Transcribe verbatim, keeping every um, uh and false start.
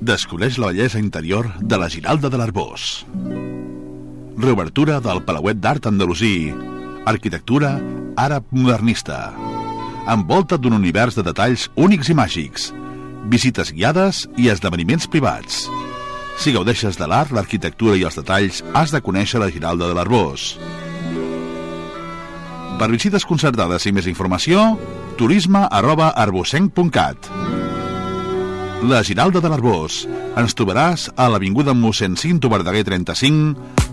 Descobreix la bellesa interior de la Giralda de l'Arboç. Reobertura del Palauet d'Art Andalusí. Arquitectura àrab modernista. Envolta't d'un univers de detalls únics i màgics. Visites guiades i esdeveniments privats. Si gaudeixes de l'art, l'arquitectura i els detalls, has de conèixer la Giralda de l'Arboç. Per visites concertades i més informació, turisme arroba arbocenc punt cat. La Giralda de l'Arboç. Ens trobaràs a l'avinguda mossèn Cinto Verdaguer trenta-cinc,